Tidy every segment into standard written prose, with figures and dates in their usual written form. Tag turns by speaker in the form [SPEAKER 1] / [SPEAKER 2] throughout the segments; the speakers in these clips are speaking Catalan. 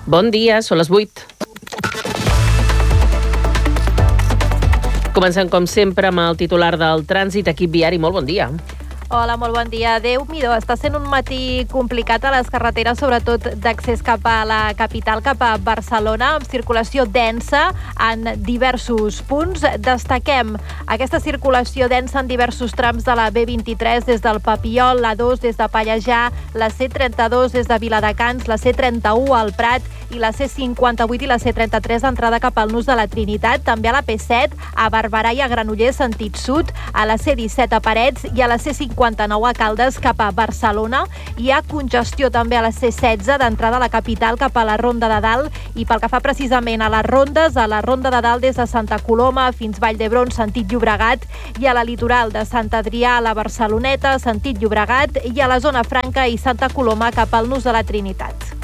[SPEAKER 1] Bon dia, són les 8. Comencem, com sempre, amb el titular del trànsit, equip viari. Molt bon dia.
[SPEAKER 2] Hola, molt bon dia. Déu-n'hi-do, està sent un matí complicat a les carreteres, sobretot d'accés cap a la capital, cap a Barcelona, amb circulació densa en diversos punts. Destaquem aquesta circulació densa en diversos trams de la B23 des del Papiol, la 2 des de Pallejà, la C32 des de Viladecans, la C31 al Prat i la C58 i la C33 d'entrada cap al nus de la Trinitat, també a la P7, a Barberà i a Granollers sentit sud, a la C17 a Parets i a la C59 a Caldes cap a Barcelona. Hi ha congestió també a la C16 d'entrada a la capital cap a la Ronda de Dalt, i pel que fa precisament a les rondes, a la Ronda de Dalt des de Santa Coloma fins Vall d'Hebron sentit Llobregat, i a la litoral de Sant Adrià a la Barceloneta sentit Llobregat, i a la zona Franca i Santa Coloma cap al nus de la Trinitat.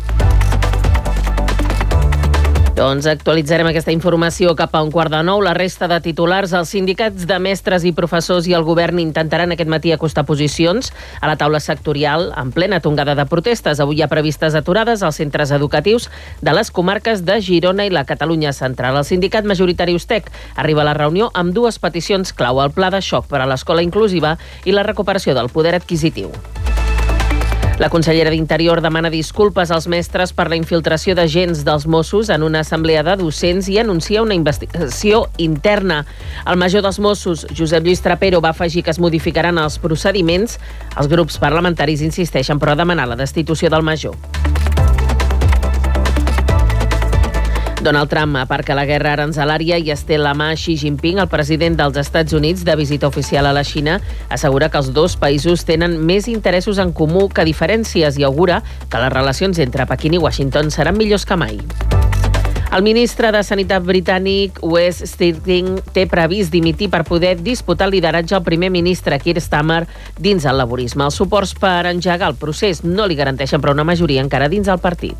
[SPEAKER 1] Doncs actualitzarem aquesta informació cap a 8:45. La resta de titulars, els sindicats de mestres i professors i el govern intentaran aquest matí acostar posicions a la taula sectorial en plena tongada de protestes. Avui hi ha previstes aturades als centres educatius de les comarques de Girona i la Catalunya central. El sindicat majoritari USTEC arriba a la reunió amb dues peticions clau: el pla de xoc per a l'escola inclusiva i la recuperació del poder adquisitiu. La consellera d'Interior demana disculpes als mestres per la infiltració d'agents dels Mossos en una assemblea de docents i anuncia una investigació interna. El major dels Mossos, Josep Lluís Trapero, va afegir que es modificaran els procediments. Els grups parlamentaris insisteixen, però, a demanar la destitució del major. Donald Trump aparca la guerra aranzelària i es té la mà Xi Jinping, el president dels Estats Units, de visita oficial a la Xina. Assegura que els dos països tenen més interessos en comú que diferències i augura que les relacions entre Pequín i Washington seran millors que mai. El ministre de Sanitat britànic, Wes Streeting, té previst dimitir per poder disputar el lideratge al primer ministre Keir Starmer dins el laborisme. Els suports per engegar el procés no li garanteixen però una majoria encara dins el partit.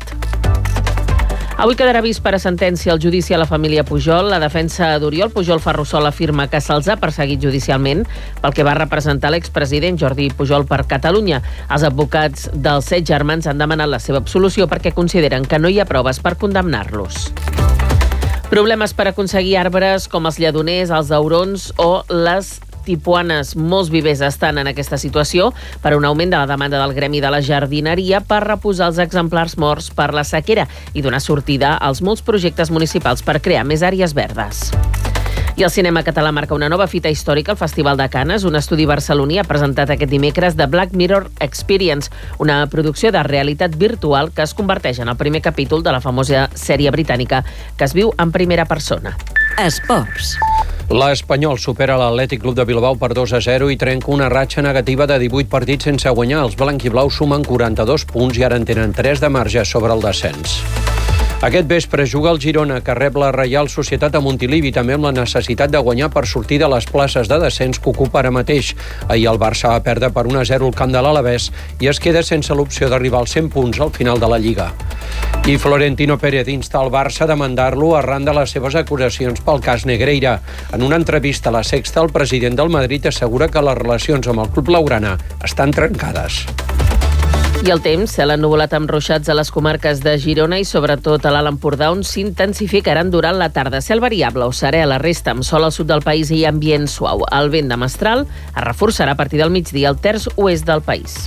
[SPEAKER 1] Avui quedarà vist per a sentència el judici a la família Pujol. La defensa d'Oriol Pujol Ferrusola afirma que se'ls ha perseguit judicialment pel que va representar l'expresident Jordi Pujol per Catalunya. Els advocats dels 7 germans han demanat la seva absolució perquè consideren que no hi ha proves per condemnar-los. Problemes per aconseguir arbres com els lledoners, els aurons o les tipuanes. Molts vivers estan en aquesta situació per un augment de la demanda del gremi de la jardineria per reposar els exemplars morts per la sequera i donar sortida als molts projectes municipals per crear més àrees verdes. I el cinema català marca una nova fita històrica al Festival de Canes. Un estudi barceloní ha presentat aquest dimecres The Black Mirror Experience, una producció de realitat virtual que es converteix en el primer capítol de la famosa sèrie britànica que es viu en primera persona.
[SPEAKER 3] Esports.
[SPEAKER 4] L'Espanyol supera l'Atlètic Club de Bilbao per 2-0 i trenca una ratxa negativa de 18 partits sense guanyar. Els blanquiblaus sumen 42 punts i ara en tenen 3 de marge sobre el descens. Aquest vespre juga el Girona, que rep la Reial Societat a Montilivi, també amb la necessitat de guanyar per sortir de les places de descens que ocupa ara mateix. Ahir el Barça va perdre per 1-0 al camp de l'Alavés i es queda sense l'opció d'arribar als 100 punts al final de la Lliga. I Florentino Pérez insta el Barça a demandar-lo arran de les seves acusacions pel cas Negreira. En una entrevista a La Sexta, el president del Madrid assegura que les relacions amb el club blaugrana estan trencades.
[SPEAKER 1] I el temps, cel ennuvolat amb ruixats a les comarques de Girona i sobretot a l'Alt Empordà, on s'intensificaran durant la tarda. Cel variable o serè a la resta, amb sol al sud del país i ambient suau. El vent de mestral es reforçarà a partir del migdia al terç oest del país.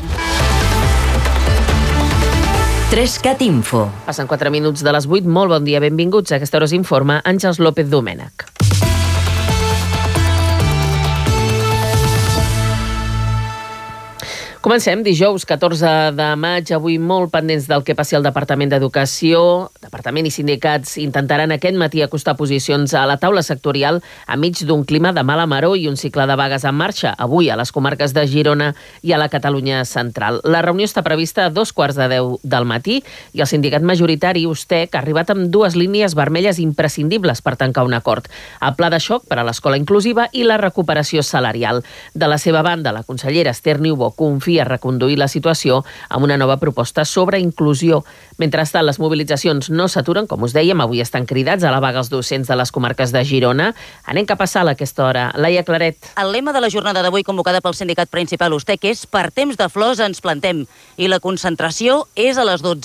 [SPEAKER 3] 3CAT Info.
[SPEAKER 1] Passen 4 minuts de les 8. Molt bon dia, benvinguts. A aquesta hora us informa Àngels López Domènech. Comencem dijous 14 de maig, avui molt pendents del que passi al Departament d'Educació. Departament i sindicats intentaran aquest matí acostar posicions a la taula sectorial enmig d'un clima de mala maror i un cicle de vagues en marxa, avui a les comarques de Girona i a la Catalunya central. La reunió està prevista a 9:45 del matí i el sindicat majoritari, USTEC, ha arribat amb dues línies vermelles imprescindibles per tancar un acord: el pla de xoc per a l'escola inclusiva i la recuperació salarial. De la seva banda, la consellera Esther Niubó confia a reconduir la situació amb una nova proposta sobre inclusió. Mentrestant, les mobilitzacions no s'aturen, com us dèiem, avui estan cridats a la vaga els docents de les comarques de Girona. Anem cap a sala a aquesta hora. Laia Claret.
[SPEAKER 5] El lema de la jornada d'avui convocada pel sindicat principal USTEC és "Per temps de flors ens plantem", i la concentració és a les 12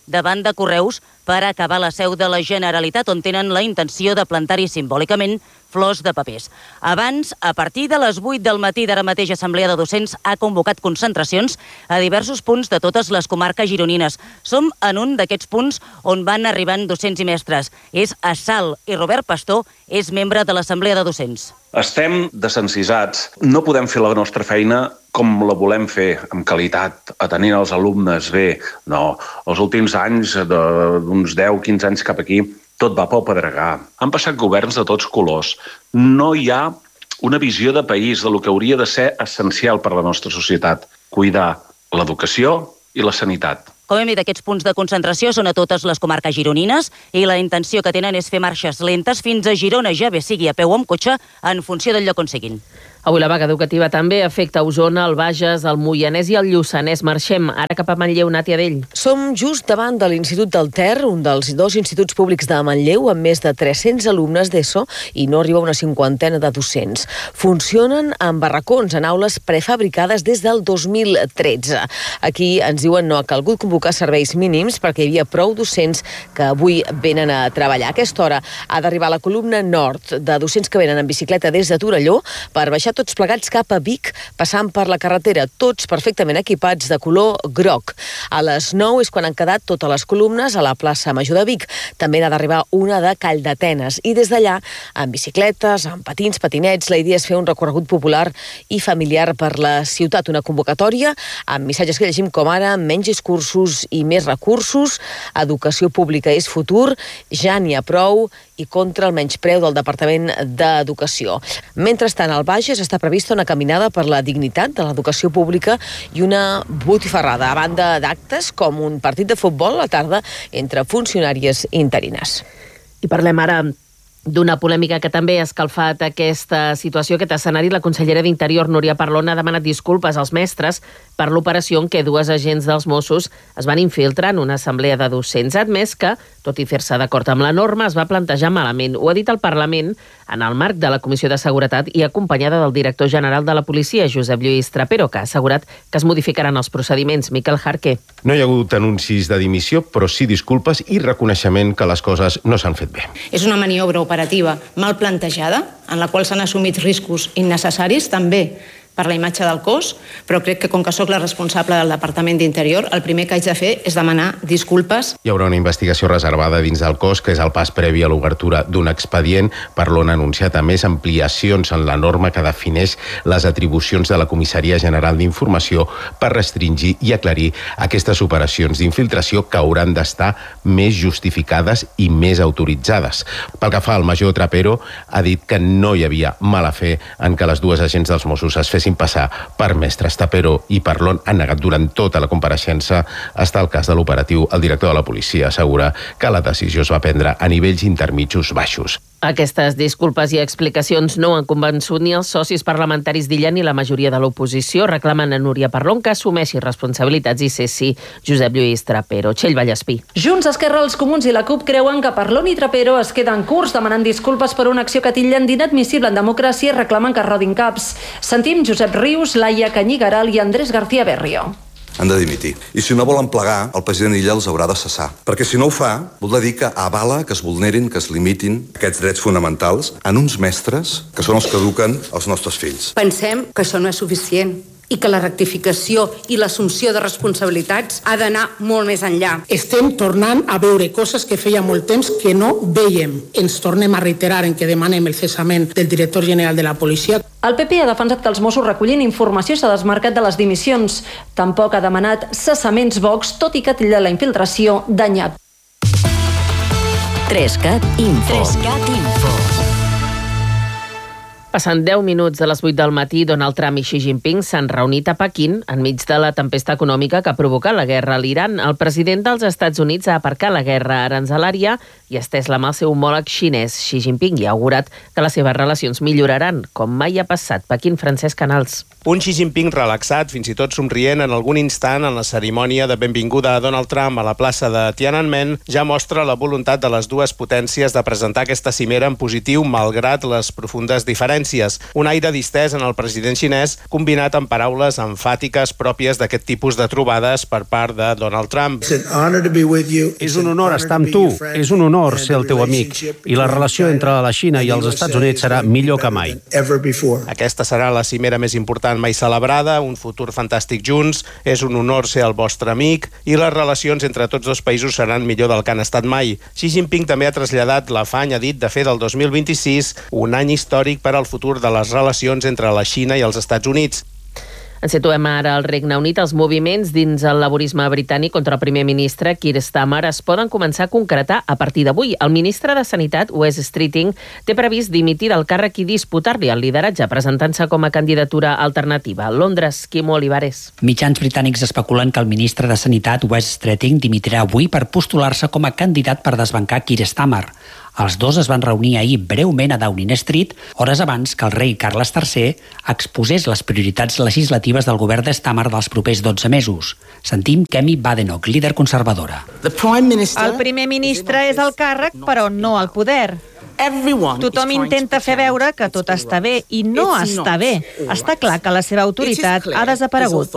[SPEAKER 5] davant de Correus per acabar la seu de la Generalitat, on tenen la intenció de plantar-hi simbòlicament flors de papers. Abans, a partir de les 8 del matí d'ara mateix, Assemblea de Docents ha convocat concentracions a diversos punts de totes les comarques gironines. Som en un d'aquests punts on van arribant docents i mestres. És a Salt, i Robert Pastor és membre de l'Assemblea de Docents.
[SPEAKER 6] Estem desencisats. No podem fer la nostra feina com la volem fer, amb qualitat, atenent els alumnes bé. No, els últims anys, d'uns 10-15 anys cap aquí, tot va pel pedregar. Han passat governs de tots colors. No hi ha una visió de país de lo que hauria de ser essencial per a la nostra societat. Cuidar l'educació i la sanitat.
[SPEAKER 5] Com hem dit, aquests punts de concentració són a totes les comarques gironines i la intenció que tenen és fer marxes lentes fins a Girona, ja bé sigui a peu o amb cotxe, en funció del lloc on siguin.
[SPEAKER 1] Avui la vaga educativa també afecta Osona, el Bages, el Moianès i el Lluçanès. Marxem ara cap a Manlleu, Nàtia Dell.
[SPEAKER 7] Som just davant de l'Institut del Ter, un dels 2 instituts públics de Manlleu, amb més de 300 alumnes d'ESO i no arriba una 50 de docents. Funcionen en barracons, en aules prefabricades des del 2013. Aquí ens diuen no ha calgut convocar serveis mínims perquè hi havia prou docents que avui venen a treballar. A aquesta hora ha d'arribar la columna nord de docents que venen en bicicleta des de Torelló per baixar tots plegats cap a Vic, passant per la carretera, tots perfectament equipats de color groc. A les 9 és quan han quedat totes les columnes a la plaça Major de Vic. També n'ha d'arribar una de Calldetenes. I des d'allà, amb bicicletes, amb patins, patinets, la idea és fer un recorregut popular i familiar per la ciutat. Una convocatòria amb missatges que llegim com ara: menys discursos i més recursos, educació pública és futur, ja n'hi ha prou, i contra el menyspreu del Departament d'Educació. Mentrestant, al Bages està prevista una caminada per la dignitat de l'educació pública i una botifarrada, a banda d'actes com un partit de futbol a la tarda entre funcionàries interines.
[SPEAKER 1] I parlem ara d'una polèmica que també ha escalfat aquesta situació, aquest escenari. La consellera d'Interior, Núria Parlon, ha demanat disculpes als mestres per l'operació en què 2 agents dels Mossos es van infiltrar en una assemblea de docents. Ha admès que, tot i fer-se d'acord amb la norma, es va plantejar malament. Ho ha dit al Parlament en el marc de la Comissió de Seguretat i acompanyada del director general de la policia, Josep Lluís Trapero, que ha assegurat que es modificaran els procediments. Miquel Jarque.
[SPEAKER 8] No hi ha hagut anuncis de dimissió, però sí disculpes i reconeixement que les coses no s'han fet bé.
[SPEAKER 9] És una maniobra operativa mal plantejada, en la qual s'han assumit riscos innecessaris, també per la imatge del cos, però crec que com que sóc la responsable del Departament d'Interior, el primer que haig de fer és demanar disculpes.
[SPEAKER 8] Hi haurà una investigació reservada dins del cos, que és el pas previ a l'obertura d'un expedient. Parlon ha anunciat a més ampliacions en la norma que defineix les atribucions de la Comissaria General d'Informació per restringir i aclarir aquestes operacions d'infiltració que hauran d'estar més justificades i més autoritzades. Pel que fa al major Trapero, ha dit que no hi havia mala fe en que les 2 agents dels Mossos es fessin passar per mestres. Trapero i Parlon han negat durant tota la compareixença. Està el cas de l'operatiu. El director de la policia assegura que la decisió es va prendre a nivells intermitjos baixos.
[SPEAKER 1] Aquestes disculpes i explicacions no han convençut ni els socis parlamentaris d'Illa ni la majoria de l'oposició. Reclamen a Núria Parlon que assumeixi responsabilitats i cessi Josep Lluís Trapero. Txell Vallespí.
[SPEAKER 10] Junts, Esquerra, els Comuns i la CUP creuen que Parlon i Trapero es queden curts demanant disculpes per una acció que titllen d'inadmissible en democràcia i reclamen que rodin caps. Sentim Josep Rius, Laia Canyigaral i Andrés García Berrio.
[SPEAKER 11] Han de dimitir. I si no volen plegar, el president Illa els haurà de cessar. Perquè si no ho fa, voldrà dir que avala que es vulnerin, que es limitin aquests drets fonamentals en uns mestres que són els que eduquen els nostres fills.
[SPEAKER 12] Pensem que això no és suficient i que la rectificació i l'assumpció de responsabilitats ha d'anar molt més enllà.
[SPEAKER 13] Estem tornant a veure coses que feia molt temps que no veiem. Ens tornem a reiterar en que demanem el cessament del director general de la policia.
[SPEAKER 10] El PP ha defensat que els Mossos recullin informació i s'ha desmarcat de les dimissions. Tampoc ha demanat cessaments Vox, tot i que titlla la infiltració d'anyat.
[SPEAKER 3] 3CAT Info.
[SPEAKER 1] Passant 10 minuts de les 8 del matí, Donald Trump i Xi Jinping s'han reunit a Pequín enmig de la tempesta econòmica que ha provocat la guerra a l'Iran. El president dels Estats Units ha aparcat la guerra aranzelària i ha estès la mà al seu homòleg xinès, Xi Jinping, i ha augurat que les seves relacions milloraran, com mai ha passat. Pequín, Francesc Canals.
[SPEAKER 14] Un Xi Jinping relaxat, fins i tot somrient en algun instant en la cerimònia de benvinguda a Donald Trump a la plaça de Tiananmen, ja mostra la voluntat de les dues potències de presentar aquesta cimera en positiu malgrat les profundes diferències. Un aire distès en el president xinès combinat amb paraules emfàtiques pròpies d'aquest tipus de trobades per part de Donald Trump.
[SPEAKER 15] És un honor estar amb tu, és un honor ser el teu amic i la relació entre la Xina i els Estats Units serà millor que mai.
[SPEAKER 14] Aquesta serà la cimera més important mai celebrada, un futur fantàstic junts, és un honor ser el vostre amic i les relacions entre tots dos països seran millor del que han estat mai. Xi Jinping també ha traslladat l'afany, ha dit, de fer del 2026 un any històric per al futur de les relacions entre la Xina i els Estats Units.
[SPEAKER 1] Ens situem ara al Regne Unit. Els moviments dins el laborisme britànic contra el primer ministre Keir Starmer es poden començar a concretar a partir d'avui. El ministre de Sanitat, Wes Streeting, té previst dimitir del càrrec i disputar-li el lideratge, presentant-se com a candidatura alternativa. Londres, Quimo Olivares.
[SPEAKER 16] Mitjans britànics especulen que el ministre de Sanitat, Wes Streeting, dimitirà avui per postular-se com a candidat per desbancar Keir Starmer. Els dos es van reunir ahir breument a Downing Street, hores abans que el rei Carles III exposés les prioritats legislatives del govern de Starmer dels propers 12 mesos. Sentim Kemi Badenoch, líder conservadora.
[SPEAKER 17] El primer ministre és el càrrec, però no el poder. Tothom intenta fer veure que tot està bé i no està bé. Està clar que la seva autoritat ha desaparegut.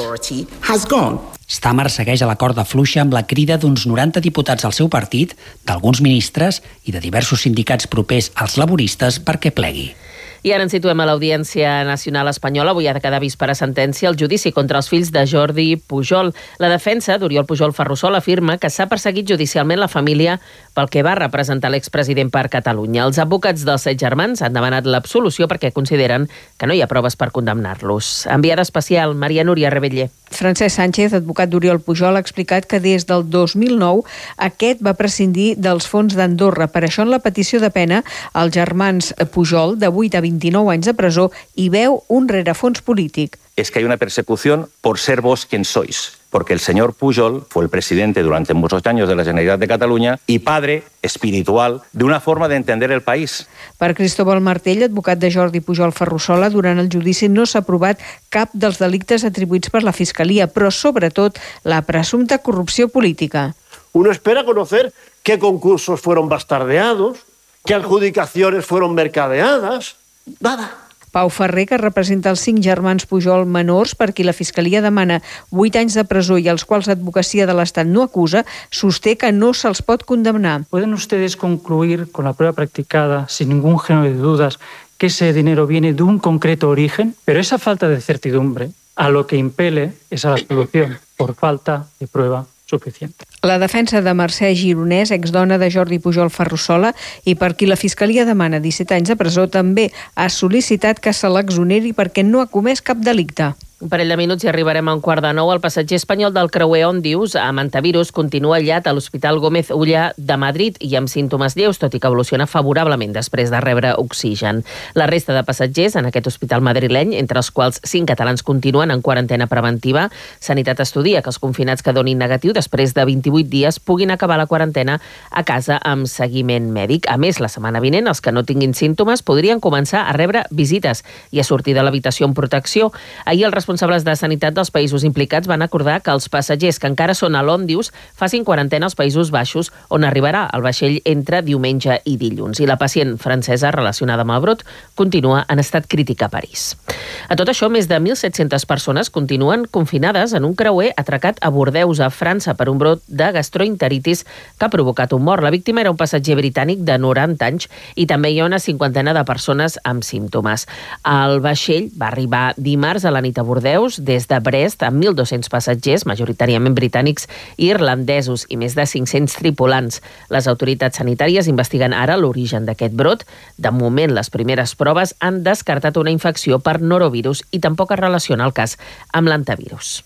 [SPEAKER 16] Starmer segueix a la corda fluixa amb la crida d'uns 90 diputats al seu partit, d'alguns ministres i de diversos sindicats propers als laboristes perquè plegui.
[SPEAKER 1] I ara ens situem a l'Audiència Nacional Espanyola. Avui ha de quedar vist per a sentència el judici contra els fills de Jordi Pujol. La defensa d'Oriol Pujol Ferrusola afirma que s'ha perseguit judicialment la família pel que va representar l'expresident per Catalunya. Els advocats dels 7 germans han demanat l'absolució perquè consideren que no hi ha proves per condemnar-los. Enviada especial, Maria Núria Rebellé.
[SPEAKER 18] Francesc Sánchez, advocat d'Oriol Pujol, ha explicat que des del 2009 aquest va prescindir dels fons d'Andorra. Per això, en la petició de pena, els germans Pujol, de 8 a 29 anys de presó, hi veu un rerefons polític.
[SPEAKER 19] Es que hay una persecución por ser vos quien sois, porque el señor Pujol fue el presidente durante muchos años de la Generalitat de Cataluña y padre espiritual de una forma de entender el país.
[SPEAKER 18] Per Cristóbal Martell, advocat de Jordi Pujol Ferrusola, durant el judici no s'ha provat cap dels delictes atribuïts per la Fiscalia, però sobretot la presumpta corrupció política.
[SPEAKER 20] Uno espera conocer qué concursos fueron bastardeados, qué adjudicaciones fueron mercadeadas. Nada.
[SPEAKER 18] Pau Ferrer, que representa els 5 germans Pujol menors per qui la Fiscalia demana 8 anys de presó i els quals l'advocacia de l'Estat no acusa, sosté que no se'ls pot condemnar.
[SPEAKER 21] ¿Pueden ustedes concluir con la prueba practicada sin ningún género de dudas que ese dinero viene de un concreto origen? Pero esa falta de certidumbre a lo que impele es a la absolución por falta de prueba suficiente.
[SPEAKER 18] La defensa de Mercè Gironès, exdona de Jordi Pujol Ferrusola, i per qui la Fiscalia demana 17 anys de presó, també ha sol·licitat que se l'exoneri perquè no ha comès cap delicte.
[SPEAKER 1] Un parell de minuts i arribarem a 8:45. El passatger espanyol del creuer Òndius amb antivirus continua aïllat a l'Hospital Gómez Ulla de Madrid i amb símptomes lleus, tot i que evoluciona favorablement després de rebre oxigen. La resta de passatgers en aquest hospital madrileny, entre els quals 5 catalans continuen en quarantena preventiva, Sanitat estudia que els confinats que donin negatiu després de 28 dies puguin acabar la quarantena a casa amb seguiment mèdic. A més, la setmana vinent, els que no tinguin símptomes podrien començar a rebre visites i a sortir de l'habitació amb protecció. Ahir els responsables de sanitat dels països implicats van acordar que els passatgers que encara són a l'Òndius facin quarantena als Països Baixos, on arribarà el vaixell entre diumenge i dilluns. I la pacient francesa relacionada amb el brot continua en estat crític a París. A tot això, més de 1.700 persones continuen confinades en un creuer atracat a Bordeus, a França, per un brot de gastroenteritis que ha provocat un mort. La víctima era un passatger britànic de 90 anys i també hi ha una 50 de persones amb símptomes. El vaixell va arribar dimarts a la nit a Bordeus des de Brest amb 1.200 passatgers, majoritàriament britànics i irlandesos, i més de 500 tripulants. Les autoritats sanitàries investiguen ara l'origen d'aquest brot. De moment, les primeres proves han descartat una infecció per norovirus i tampoc es relaciona el cas amb l'antivirus.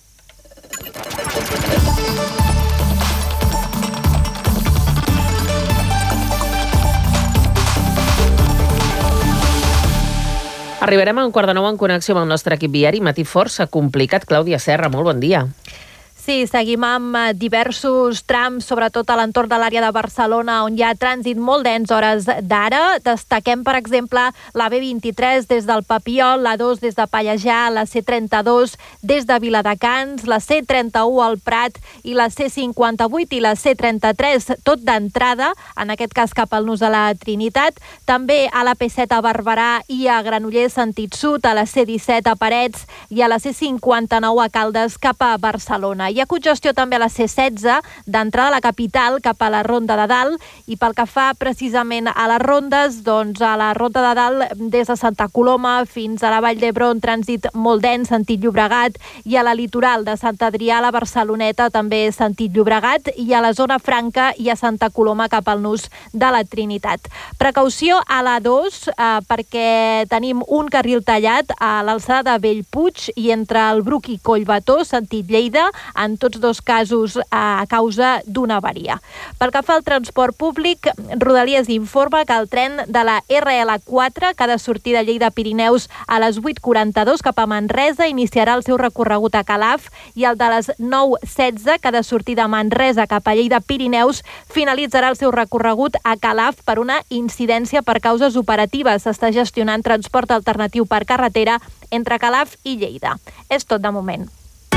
[SPEAKER 2] Arribarem a 8:45 en connexió amb el nostre equip viari. Matí força complicat. Clàudia Serra, molt bon dia. Sí, seguim amb diversos trams, sobretot a l'entorn de l'àrea de Barcelona, on hi ha trànsit molt dens hores d'ara. Destaquem, per exemple, la B23 des del Papiol, la 2 des de Pallejà, la C32 des de Viladecans, la C31 al Prat i la C58 i la C33, tot d'entrada, en aquest cas cap al nus de la Trinitat. També a la P7 a Barberà i a Granollers sentit sud, a la C17 a Parets i a la C59 a Caldes cap a Barcelona. Hi ha congestió també a la C16 d'entrada a la capital cap a la Ronda de Dalt, i pel que fa precisament a les rondes, doncs a la Ronda de Dalt des de Santa Coloma fins a la Vall d'Hebron, trànsit molt dens sentit Llobregat, i a la litoral de Sant Adrià a la Barceloneta també sentit Llobregat, i a la zona franca i a Santa Coloma cap al nus de la Trinitat. Precaució a la 2 perquè tenim un carril tallat a l'alçada de Bellpuig i entre el Bruc i Collbató sentit Lleida, en tots dos casos a causa d'una avaria. Pel que fa al transport públic, Rodalies informa que el tren de la RL4, que ha de sortir de Lleida Pirineus a les 8:42 cap a Manresa, iniciarà el seu recorregut a Calaf, i el de les 9:16, que ha de sortir de Manresa cap a Lleida Pirineus, finalitzarà el seu recorregut a Calaf per una incidència per causes operatives. S'està gestionant transport alternatiu per carretera entre Calaf i Lleida. És tot de moment.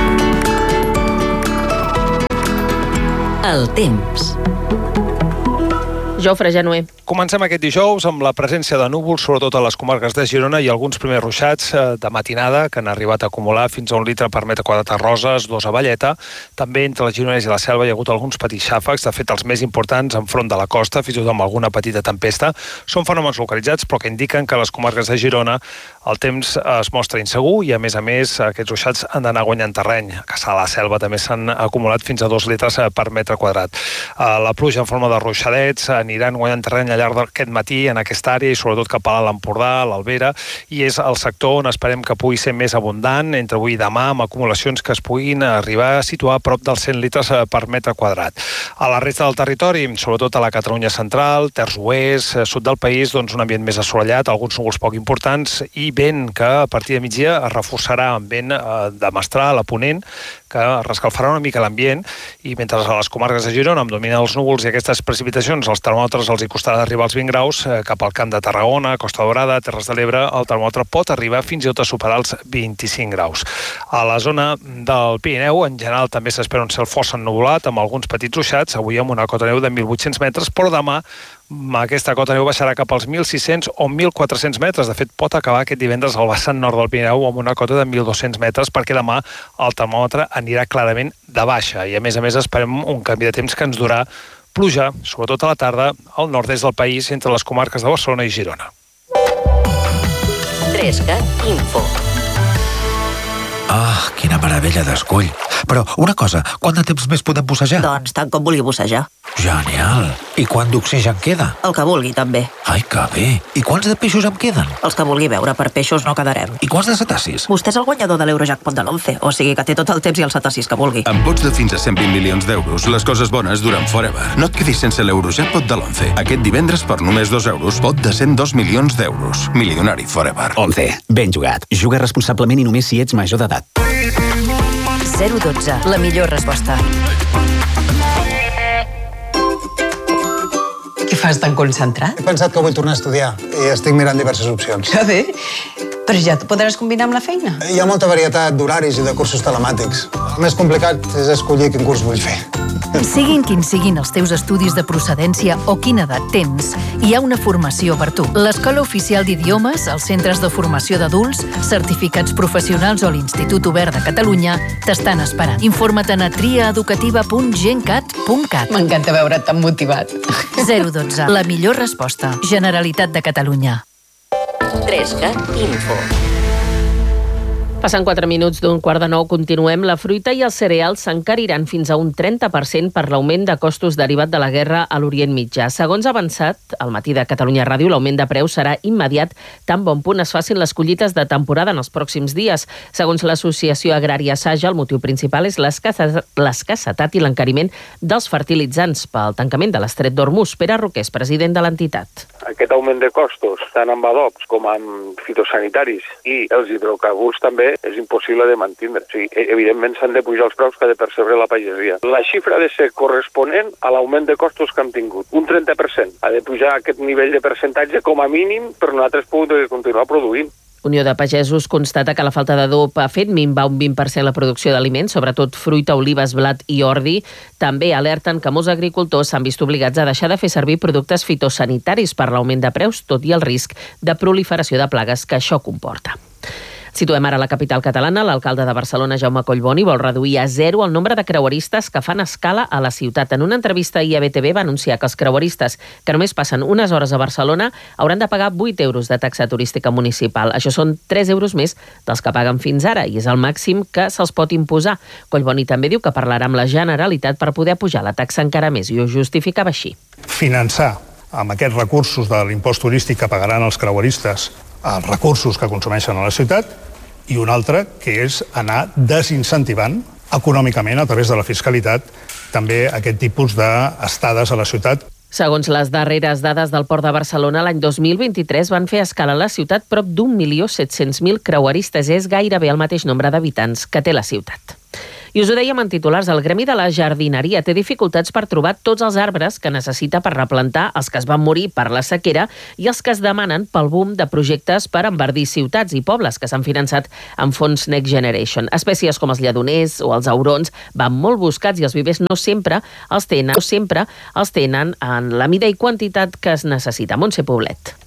[SPEAKER 3] El temps.
[SPEAKER 1] Jofre Genuer.
[SPEAKER 4] Comencem aquest dijous amb la presència de núvols, sobretot a les comarques de Girona, i alguns primers ruixats de matinada que han arribat a acumular fins a 1 litre per metre quadrat a Roses, 2 a Valleta. També entre el Gironès i la Selva hi ha hagut alguns petits xàfecs, de fet els més importants enfront de la costa, fins i tot amb alguna petita tempesta. Són fenòmens localitzats, però que indiquen que a les comarques de Girona el temps es mostra insegur i, a més, aquests ruixats han d'anar guanyant terreny. A la Selva també s'han acumulat fins a 2 litres per metre quadrat. La pluja en forma de ruixadets aniran guanyant terreny al llarg d'aquest matí en aquesta àrea i sobretot cap a l'Empordà, l'Albera, i és el sector on esperem que pugui ser més abundant entre avui i demà, amb acumulacions que es puguin arribar a situar a prop dels 100 litres per metre quadrat. A la resta del territori, sobretot a la Catalunya central, terç oest, sud del país, doncs un ambient més assolellat, alguns núvols poc importants i vent que a partir de migdia es reforçarà amb vent de mestral a ponent, que rescalfarà una mica l'ambient, i mentre a les comarques de Girona amb dominen els núvols i aquestes precipitacions, els termòmetres els hi costarà d'arribar als 20 graus, cap al Camp de Tarragona, Costa Daurada, Terres de l'Ebre, el termòmetre pot arribar fins i tot a superar els 25 graus. A la zona del Pirineu, en general, també s'espera un cel força ennuvolat, amb alguns petits ruixats, avui amb una cota de neu de 1.800 metres, però demà aquesta cota de neu baixarà cap als 1.600 o 1.400 metres. De fet, pot acabar aquest divendres al vessant nord del Pirineu amb una cota de 1.200 metres, perquè demà el termòmetre anirà clarament de baixa. I, a més, esperem un canvi de temps que ens durà pluja, sobretot a la tarda, al nord-est del país, entre les comarques de Barcelona i Girona.
[SPEAKER 3] 3CAT Info.
[SPEAKER 22] Ah, quina meravella d'escull. Però, una cosa, quant de temps més podem bussejar?
[SPEAKER 5] Doncs tant com vulgui bussejar.
[SPEAKER 22] Genial. I quant d'oxigen queda?
[SPEAKER 5] El que vulgui, també.
[SPEAKER 22] Ai, que bé. I quants de peixos em queden?
[SPEAKER 5] Els que vulgui veure, per peixos no quedarem.
[SPEAKER 22] I quants de cetacis?
[SPEAKER 5] Vostè és el guanyador de l'Eurojackpot de l'11, o sigui que té tot el temps i els cetacis que vulgui.
[SPEAKER 23] Amb pots de fins a 120 milions d'euros, les coses bones duren forever. No et quedis sense l'Eurojackpot de l'11. Aquest divendres, per només 2 euros, pot de 102 milions d'euros. Milionari forever.
[SPEAKER 24] 11. Ben jugat. Juga responsablement i només si ets major d'edat.
[SPEAKER 3] 012. La millor resposta.
[SPEAKER 25] Què fas tan concentrat?
[SPEAKER 26] He pensat que vull tornar a estudiar i estic mirant diverses opcions.
[SPEAKER 25] Que bé. Però ja t'ho podràs combinar amb la feina.
[SPEAKER 26] Hi ha molta varietat d'horaris i de cursos telemàtics. El més complicat és escollir quin curs vull fer.
[SPEAKER 27] Siguin quins siguin els teus estudis de procedència o quina edat tens, hi ha una formació per tu. L'Escola Oficial d'Idiomes, els centres de formació d'adults, certificats professionals o l'Institut Obert de Catalunya t'estan esperant. Informa't a triaeducativa.gencat.cat.
[SPEAKER 25] M'encanta veure't tan motivat.
[SPEAKER 27] 012. La millor resposta. Generalitat de Catalunya.
[SPEAKER 3] 3CAT Info.
[SPEAKER 1] Passant 4 minuts d'un 8:45, continuem. La fruita i els cereals s'encariran fins a un 30% per l'augment de costos derivat de la guerra a l'Orient Mitjà. Segons ha avançat al matí de Catalunya Ràdio, l'augment de preus serà immediat tan bon punt es facin les collites de temporada en els pròxims dies. Segons l'Associació Agrària Saja, el motiu principal és l'escassetat i l'encariment dels fertilitzants pel tancament de l'estret d'Hormuz. Pere Roqués, president de l'entitat.
[SPEAKER 6] aquest augment de costos, tant amb adobs com amb fitosanitaris i els hidrocarburs també, és impossible de mantindre. O sigui, evidentment s'han de pujar els preus que ha de percebre la pagesia. La xifra ha de ser corresponent a l'augment de costos que hem tingut. Un 30%. Ha de pujar aquest nivell de percentatge com a mínim per nosaltres poder continuar produint.
[SPEAKER 1] Unió de Pagesos constata que la falta d'adob ha fet minvar un 20% la producció d'aliments, sobretot fruita, olives, blat i ordi. També alerten que molts agricultors s'han vist obligats a deixar de fer servir productes fitosanitaris per l'augment de preus, tot i el risc de proliferació de plagues que això comporta. Situem ara la capital catalana. L'alcalde de Barcelona, Jaume Collboni, vol reduir a 0 el nombre de creueristes que fan escala a la ciutat. En una entrevista ahir a BTV va anunciar que els creueristes que només passen unes hores a Barcelona hauran de pagar 8 euros de taxa turística municipal. Això són 3 euros més dels que paguen fins ara i és el màxim que se'ls pot imposar. Collboni també diu que parlarà amb la Generalitat per poder pujar la taxa encara més i ho justificava així.
[SPEAKER 7] Finançar amb aquests recursos de l'impost turístic que pagaran els creueristes els recursos que consumeixen a la ciutat, i un altre, que és anar desincentivant econòmicament a través de la fiscalitat també aquest tipus d'estades a la ciutat.
[SPEAKER 1] Segons les darreres dades del Port de Barcelona, l'any 2023 van fer escala a la ciutat prop d'1.700.000 creueristes. És gairebé el mateix nombre d'habitants que té la ciutat. I us ho dèiem en titulars, el Gremi de la Jardineria té dificultats per trobar tots els arbres que necessita per replantar els que es van morir per la sequera i els que es demanen pel boom de projectes per enverdir ciutats i pobles que s'han finançat amb fons Next Generation. Espècies com els lledoners o els aurons van molt buscats i els vivers no sempre els tenen en la mida i quantitat que es necessita. Montse Poblet.